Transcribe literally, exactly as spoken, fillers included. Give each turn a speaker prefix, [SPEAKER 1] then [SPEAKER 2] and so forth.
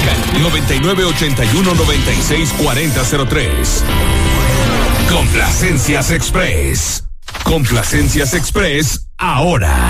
[SPEAKER 1] Marca noventa y nueve ochenta y uno noventa y seis cuarenta cero tres. Complacencias Express. Complacencias Express ahora.